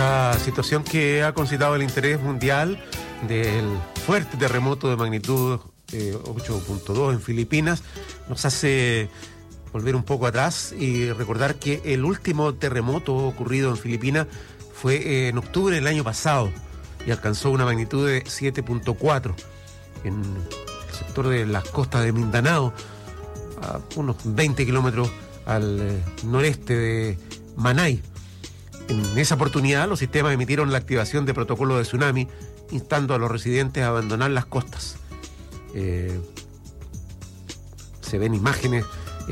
Esta situación que ha concitado el interés mundial del fuerte terremoto de magnitud 8.2 en Filipinas nos hace volver un poco atrás y recordar que el último terremoto ocurrido en Filipinas fue en octubre del año pasado y alcanzó una magnitud de 7.4 en el sector de las costas de Mindanao, a unos 20 kilómetros al noreste de Manay. En esa oportunidad, los sistemas emitieron la activación de protocolo de tsunami, instando a los residentes a abandonar las costas. Se ven imágenes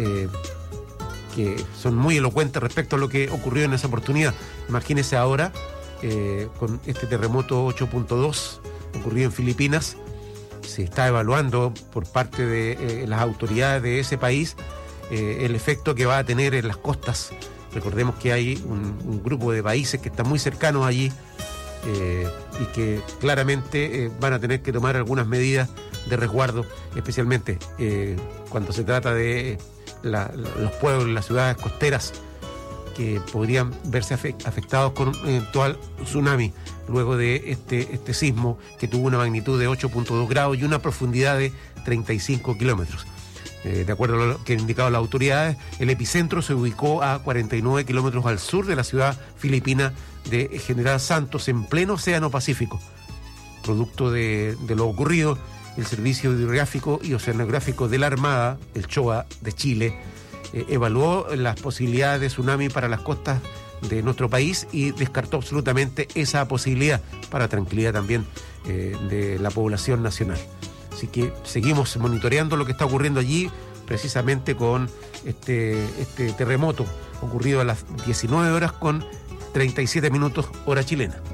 que son muy elocuentes respecto a lo que ocurrió en esa oportunidad. Imagínense ahora, con este terremoto 8.2 ocurrido en Filipinas, se está evaluando por parte de las autoridades de ese país el efecto que va a tener en las costas. Recordemos que hay un grupo de países que están muy cercanos allí y que claramente van a tener que tomar algunas medidas de resguardo, especialmente cuando se trata de los pueblos, las ciudades costeras que podrían verse afectados con un eventual tsunami luego de este sismo que tuvo una magnitud de 8.2 grados y una profundidad de 35 kilómetros. De acuerdo a lo que han indicado las autoridades, el epicentro se ubicó a 49 kilómetros al sur de la ciudad filipina de General Santos, en pleno Océano Pacífico. Producto de lo ocurrido, el Servicio Hidrográfico y Oceanográfico de la Armada, el CHOA de Chile, evaluó las posibilidades de tsunami para las costas de nuestro país y descartó absolutamente esa posibilidad, para tranquilidad también de la población nacional. Así que seguimos monitoreando lo que está ocurriendo allí, precisamente con este terremoto ocurrido a las 19 horas con 37 minutos hora chilena.